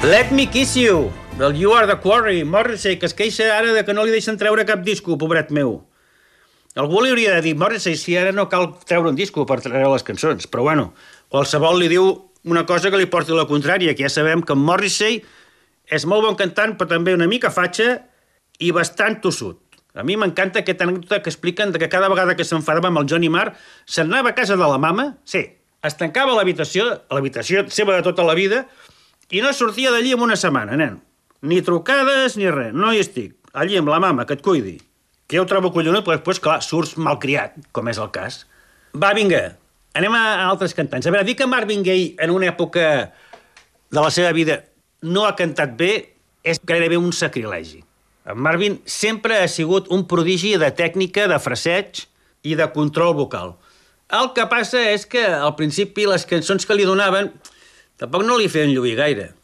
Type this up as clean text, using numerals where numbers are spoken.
Let Me Kiss You, del You Are The Quarry, Morrissey, que es queixa ara de que no li deixen treure cap disco, pobret meu. Algú li hauria de dir, Morrissey, si ara no cal treure un disco per treure les cançons, però bueno, qualsevol li diu una cosa que li porti la contrària, que ja sabem que Morrissey és molt bon cantant, però també una mica fatxa i bastant tossut. A mi m'encanta aquesta anècdota que expliquen de que cada vegada que s'enfadava amb el Johnny Marr se'n anava a casa de la mama, sí, es tancava a l'habitació seva de tota la vida, i no sortia d'allí en una setmana, nen. Ni trucades ni res, no hi estic. Allí amb la mama, que et cuidi. Que jo ho trobo collonut, però després, clar, surts malcriat, com és el cas. Va, vinga, anem a altres cantants. A veure, dir que Marvin Gaye en una època de la seva vida no ha cantat bé és gairebé un sacrilegi. En Marvin sempre ha sigut un prodigi de tècnica, de fraseig i de control vocal. El que passa és que al principi les cançons que li donaven tampoc no li feien lluir gaire.